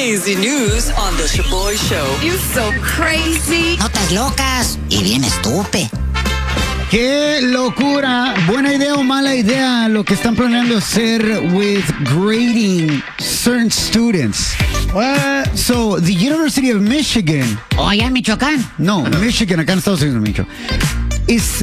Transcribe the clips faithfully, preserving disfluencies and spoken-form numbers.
crazy news on the Shaboy Show. You're so crazy. Notas locas y bien estúpido. ¡Qué locura! ¿Buena idea o mala idea lo que están planeando hacer with grading certain students? What? So, the University of Michigan... Oh, allá en Michoacán. No, Michigan, acá en Estados Unidos, Micho. Is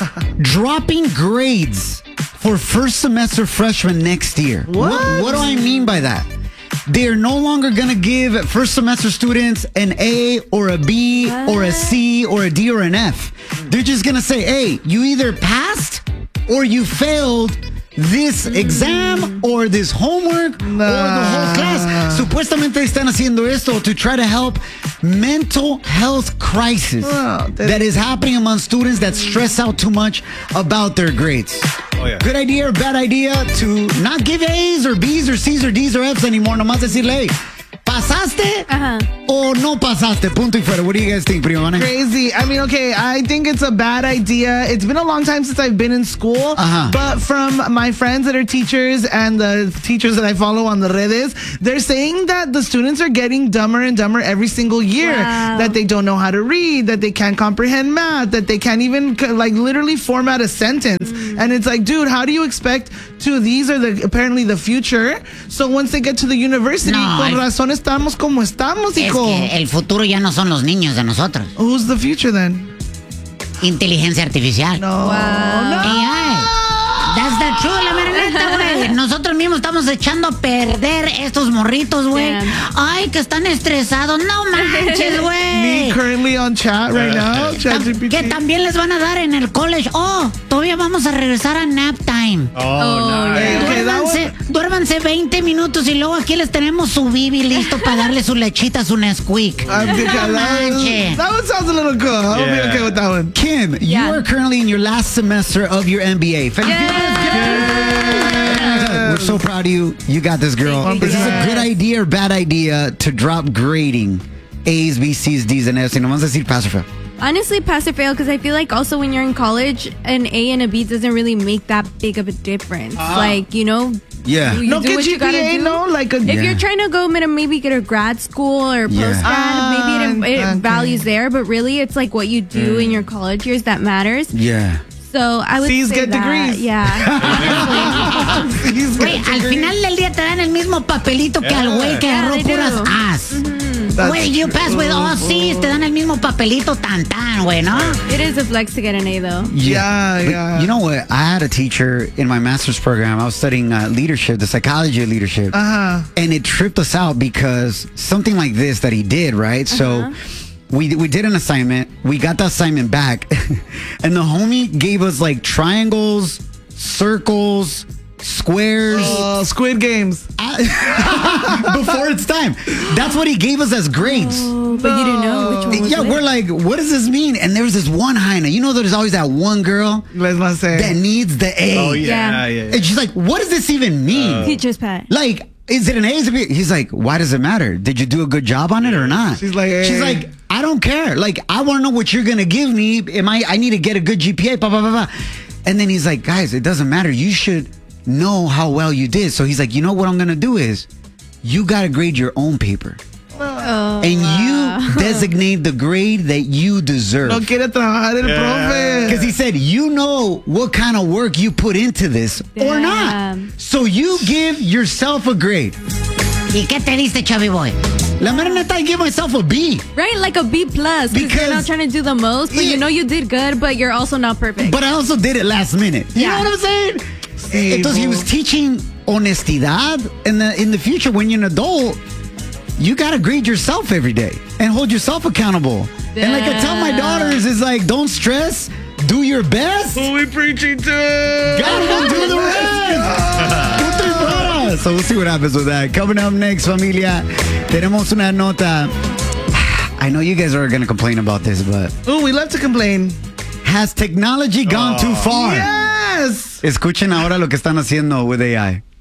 dropping grades for first semester freshmen next year. What? What, what do I mean by that? They're no longer going to give first semester students an A or a B what? or a C or a D or an F. They're just going to say, hey, you either passed or you failed this exam or this homework nah. or the whole class. Supuestamente están haciendo esto to try to help mental health crisis oh, that is happening among students that stress out too much about their grades. Oh, yeah. Good idea or bad idea to not give A's or B's or C's or D's or F's anymore. Nomás decirle, hey, ¿pasaste uh-huh. o no pasaste? Punto y fuera. What do you guys think, Prima? Crazy. I mean, okay, I think it's a bad idea. It's been a long time since I've been in school, uh-huh. but from my friends that are teachers and the teachers that I follow on the redes, they're saying that the students are getting dumber and dumber every single year. Wow. That they don't know how to read, that they can't comprehend math, that they can't even, like, literally format a sentence. Mm. And it's like, dude, how do you expect to, these are the apparently the future. So once they get to the university, no, con razón estamos como estamos, hijo. Es que el futuro ya no son los niños de nosotros. Who's the future then? Inteligencia artificial. No. Wow. No. A I. That's the truth, la mera neta, güey. Nosotros mismos estamos echando a perder estos morritos, güey. Ay, que están estresados. No manches, güey. Me currently on chat right now. Chat G P T. Que también les van a dar en el college. Oh, todavía vamos a regresar a nap time. Oh, oh nice. Yeah. Okay, duérmanse, duérmanse veinte minutos y luego aquí les tenemos su bibi listo para darle su lechita, su Nesquik. No manches. That one sounds a little cool. I'll yeah. be okay with that one. Kim, yeah. you are currently in your last semester of your M B A. Yeah. We're so proud of you. You got this, girl. Is this a good idea or bad idea to drop grading A's, B's, C's, D's, and F's? Y nomás decir pass or fail. Honestly, pass or fail, because I feel like also when you're in college, an A and a B doesn't really make that big of a difference. Uh, like, you know, yeah. you no do what G P A, you gotta do. No, like a, if yeah. you're trying to go maybe get a grad school or post grad, yeah. maybe it, it okay. values there, but really it's like what you do mm. in your college years that matters. Yeah. So I would C's say get that, degrees. Yeah. Güey, al final del día te dan el mismo papelito que al güey que agarró yeah, puras A's. Güey, you pass with all C's, te dan el mismo papelito tan tan, güey, ¿no? It is a flex to get an A, though. Yeah, but yeah. You know what? I had a teacher in my master's program. I was studying uh, leadership, the psychology of leadership. Uh-huh. And it tripped us out because something like this that he did, right? Uh-huh. So we we did an assignment. We got the assignment back. And the homie gave us like triangles, circles, squares. Uh, Squid Games. Before it's time. That's what he gave us as grades. Oh, but no. you didn't know which one was Yeah, it? We're like, what does this mean? And there was this one hyena. You know, there's always that one girl Let's not say. that needs the A. Oh, yeah, yeah. yeah, yeah. And she's like, what does this even mean? Uh, Teacher's pet. Like, is it an A? Is it a B? He's like, why does it matter? Did you do a good job on it or not? She's like, hey. She's like, I don't care. Like, I want to know what you're going to give me. Am I, I need to get a good G P A, blah, blah, blah, blah. And then he's like, guys, it doesn't matter. You should know how well you did. So he's like, you know what I'm going to do is you got to grade your own paper. Oh, and wow. you designate the grade that you deserve. No quiere trabajar el profe. Because he said, you know what kind of work you put into this Damn. or not. So you give yourself a grade. ¿Y qué te diste, Chubby Boy? La mera neta, I give myself a B. Right, like a B plus. Because you're not trying to do the most, but yeah. you know you did good, but you're also not perfect. But I also did it last minute. You yeah. know what I'm saying? Sí, Entonces he was teaching honestidad. In the, in the future, when you're an adult, you got to grade yourself every day and hold yourself accountable. Yeah. And like I tell my daughters, it's like, don't stress. Do your best. Who we preaching to? God will do the rest. So we'll see what happens with that. Coming up next, familia, tenemos una nota. I know you guys are going to complain about this, but... Oh, we love to complain. Has technology gone oh. too far? Yes. Escuchen ahora lo que están haciendo with A I.